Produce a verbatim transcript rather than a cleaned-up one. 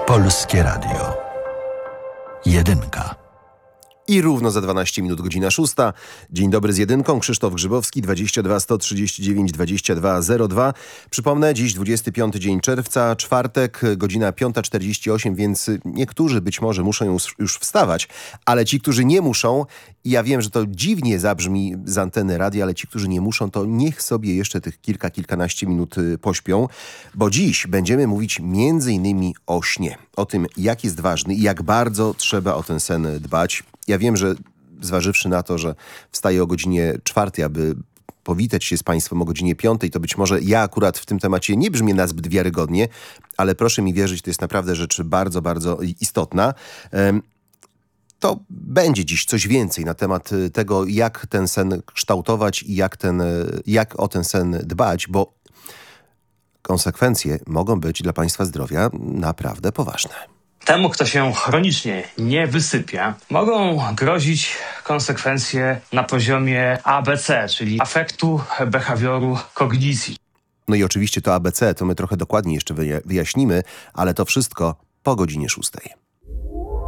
Polskie Radio. Jedynka. I równo za dwanaście minut, godzina szósta. Dzień dobry z jedynką. Krzysztof Grzybowski, dwadzieścia dwa sto trzydzieści dziewięć dwadzieścia dwa zero dwa. Przypomnę, dziś dwudziesty piąty dzień czerwca, czwartek, godzina piąta czterdzieści osiem, więc niektórzy być może muszą już, już wstawać, ale ci, którzy nie muszą, i ja wiem, że to dziwnie zabrzmi z anteny radia, ale ci, którzy nie muszą, to niech sobie jeszcze tych kilka, kilkanaście minut pośpią, bo dziś będziemy mówić między innymi o śnie. O tym, jak jest ważny i jak bardzo trzeba o ten sen dbać. Ja wiem, że zważywszy na to, że wstaję o godzinie czwartej, aby powitać się z Państwem o godzinie piątej, to być może ja akurat w tym temacie nie brzmię nazbyt wiarygodnie, ale proszę mi wierzyć, to jest naprawdę rzecz bardzo, bardzo istotna. To będzie dziś coś więcej na temat tego, jak ten sen kształtować i jak, ten, jak o ten sen dbać, bo konsekwencje mogą być dla Państwa zdrowia naprawdę poważne. Temu, kto się chronicznie nie wysypia, mogą grozić konsekwencje na poziomie A B C, czyli afektu, behawioru, kognicji. No i oczywiście to A B C, to my trochę dokładniej jeszcze wyjaśnimy, ale to wszystko po godzinie szóstej.